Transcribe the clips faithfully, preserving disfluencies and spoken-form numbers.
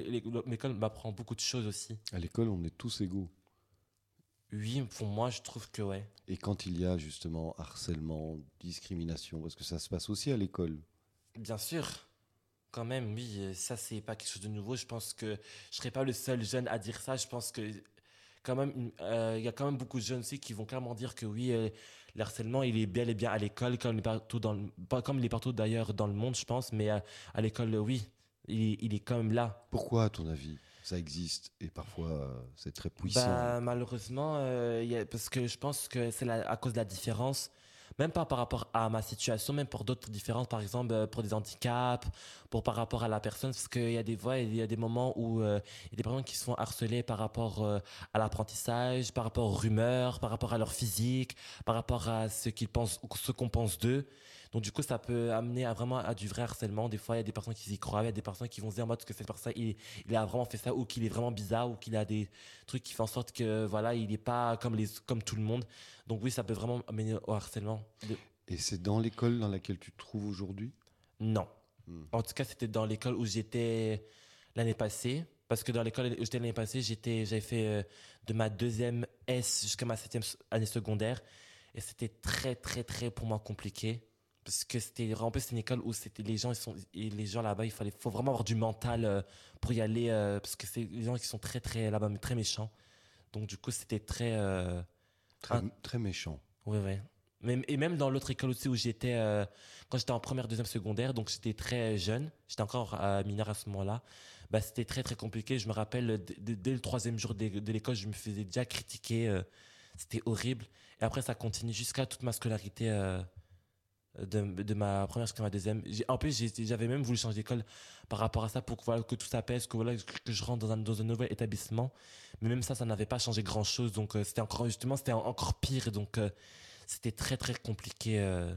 l'école m'apprend beaucoup de choses aussi. À l'école, on est tous égaux. Oui, pour moi, je trouve que ouais. Et quand il y a justement harcèlement, discrimination, parce que ça se passe aussi à l'école. Bien sûr, quand même, oui, euh, ça c'est pas quelque chose de nouveau. Je pense que je serais pas le seul jeune à dire ça. Je pense que quand même, une- euh, il y a quand même beaucoup de jeunes aussi qui vont clairement dire que oui, euh, le harcèlement, il est bel et bien à l'école, comme il est partout dans le- pas comme il est partout d'ailleurs dans le monde, je pense, mais à, à l'école, euh, oui, il, est- il est quand même là. Pourquoi, à ton avis, ça existe et parfois euh, c'est très puissant? Bah, malheureusement, euh, il y a- parce que je pense que c'est la- à cause de la différence, même pas par rapport à ma situation, même pour d'autres différences, par exemple euh, pour des handicaps, pour par rapport à la personne, parce qu'il y a des fois, il y a des moments où euh, il y a des personnes qui se font harceler par rapport euh, à l'apprentissage, par rapport aux rumeurs, par rapport à leur physique, par rapport à ce qu'ils pensent ou ce qu'on pense d'eux. Donc du coup, ça peut amener à vraiment à du vrai harcèlement. Des fois, il y a des personnes qui y croient, il y a des personnes qui vont se dire en mode que cette personne, il, il a vraiment fait ça ou qu'il est vraiment bizarre ou qu'il a des trucs qui font en sorte que voilà, il n'est pas comme les comme tout le monde. Donc oui, ça peut vraiment amener au harcèlement. De- Et c'est dans l'école dans laquelle tu te trouves aujourd'hui? Non. Hmm. En tout cas, c'était dans l'école où j'étais l'année passée. Parce que dans l'école où j'étais l'année passée, j'étais, j'avais fait euh, de ma deuxième S jusqu'à ma septième s- année secondaire. Et c'était très, très, très pour moi compliqué. Parce que c'était, en plus, c'était une école où c'était, les gens, ils sont, et les gens là-bas, il fallait, faut vraiment avoir du mental euh, pour y aller. euh, parce que c'est les gens qui sont très, très, là-bas, mais très méchants. Donc, du coup, c'était très, euh, Très, un- très méchant. ouais, ouais. Même, et même dans l'autre école aussi où j'étais, euh, quand j'étais en première, deuxième secondaire, donc j'étais très jeune, j'étais encore euh, mineur à ce moment-là, bah, c'était très très compliqué. Je me rappelle, euh, d- d- dès le troisième jour de, de l'école, je me faisais déjà critiquer, euh, c'était horrible. Et après, ça continue jusqu'à toute ma scolarité, euh, de, de ma première jusqu'à ma deuxième. J'ai- En plus, j'ai- j'avais même voulu changer d'école par rapport à ça pour que, voilà, que tout s'apaise, que, voilà, que je rentre dans un, dans un nouvel établissement. Mais même ça, ça n'avait pas changé grand-chose. Donc, euh, c'était encore, justement, c'était en- encore pire. Donc, euh, c'était très, très compliqué. Euh.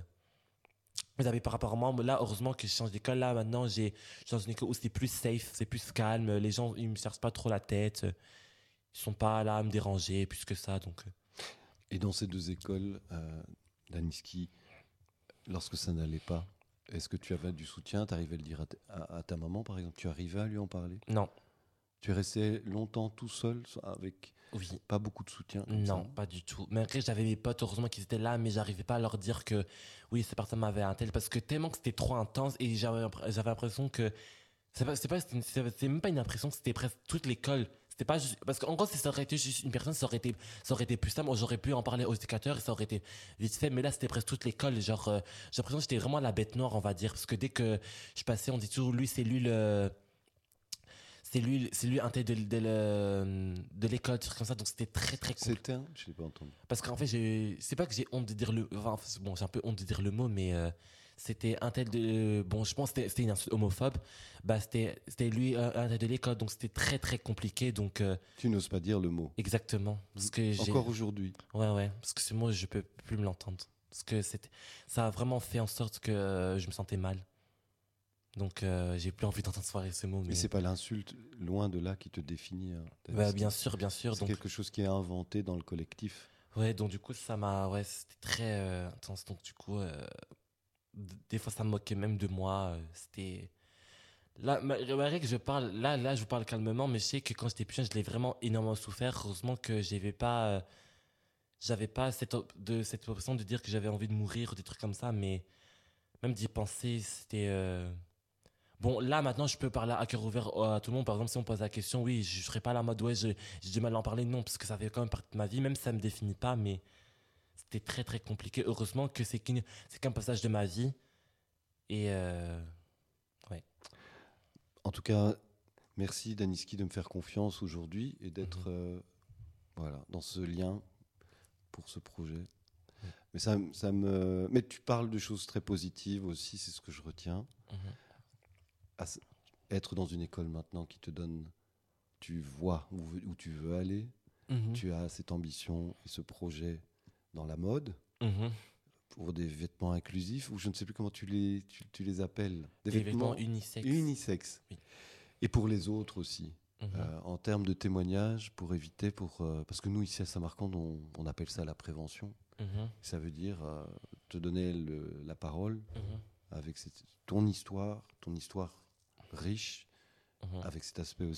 Vous avez par rapport à moi, là, heureusement que je change d'école. Là, maintenant, j'ai, je suis dans une école où c'est plus safe, c'est plus calme. Les gens, ils me cherchent pas trop la tête. Ils sont pas là à me déranger plus que ça. Donc, euh. Et dans ces deux écoles, euh, Daniski, lorsque ça n'allait pas, est-ce que tu avais du soutien? Tu arrivais à le dire à, t- à- à ta maman, par exemple? Tu arrivais à lui en parler? Non, Tu es resté longtemps tout seul, so- avec oui. pas beaucoup de soutien comme Non, ça? pas du tout. Mais après, j'avais mes potes, heureusement qu'ils étaient là, mais j'arrivais pas à leur dire que oui, cette personne m'avait un tel, parce que tellement que c'était trop intense et j'avais l'impr- j'avais l'impression que c'est pas, c'est pas, c'était une- c'est même pas une impression, c'était presque toute l'école. C'était pas juste, parce qu'en gros, si ça aurait été juste une personne, ça aurait été, ça aurait été plus simple. J'aurais pu en parler aux éducateurs et ça aurait été vite fait. Mais là, c'était presque toute l'école. Genre, euh, j'ai l'impression que j'étais vraiment la bête noire, on va dire. Parce que dès que je passais, on dit toujours, lui, c'est lui le, c'est lui, c'est lui un tel de, de, le- de l'école, des trucs comme ça. Donc, c'était très, très compliqué. C'était un? Je l'ai pas entendu. Parce qu'en fait, j'ai- c'est pas que j'ai honte de dire le. Enfin, c'est- bon, j'ai un peu honte de dire le mot, mais euh, c'était un tel de. Bon, je pense que c'était c'était une insulte homophobe. Bah, c'était c'était lui, un, un tel de l'école, donc c'était très très compliqué. Donc, euh, Tu n'oses pas dire le mot. exactement. Parce que j'ai. Encore aujourd'hui. Ouais, ouais. Parce que ce mot, je peux plus me l'entendre. Parce que c'était, ça a vraiment fait en sorte que euh, je me sentais mal. Donc, euh, j'ai plus envie d'entendre soirée ce mot. Mais Mais. c'est pas l'insulte, loin de là, qui te définit, hein, Bah, Daniski. bien sûr, bien sûr. C'est Donc, quelque chose qui est inventé dans le collectif. ouais, donc du coup, ça m'a. Ouais, c'était très euh, intense. Donc, du coup. euh, d- des fois ça me moquait même de moi, euh, c'était là ma- malgré que je parle là là je vous parle calmement, mais je sais que quand j'étais plus jeune je l'ai vraiment énormément souffert. Heureusement que j'avais pas euh, j'avais pas cette op- de cette option de dire que j'avais envie de mourir ou des trucs comme ça, mais même d'y penser c'était euh, bon. Là maintenant je peux parler à cœur ouvert à tout le monde. Par exemple, si on me pose la question, oui, je serais pas là en mode ouais, je- j'ai du mal à en parler, non, parce que ça fait quand même partie de ma vie, même si ça me définit pas. Mais c'était très très compliqué. Heureusement que c'est qu'une c'est qu'un passage de ma vie. Et euh, ouais. En tout cas, merci Daniski de me faire confiance aujourd'hui et d'être Mhm. euh, voilà, dans ce lien pour ce projet. Mais, ça, ça me... Mais tu parles de choses très positives aussi, c'est ce que je retiens. Mhm. À s- être dans une école maintenant qui te donne, tu vois où, ve- où tu veux aller, Mhm. tu as cette ambition et ce projet dans la mode Mhm. pour des vêtements inclusifs, ou je ne sais plus comment tu les, tu, tu les appelles. Des vêtements unisexes. Unisexes. Oui. Et pour les autres aussi. Mhm. Euh, en termes de témoignages, pour éviter, pour, euh, parce que nous ici à Saint-Marcande, on, on appelle ça la prévention. Mhm. Ça veut dire euh, te donner le- la parole Mhm. avec cette- ton histoire, ton histoire riche, Mhm. avec cet aspect aussi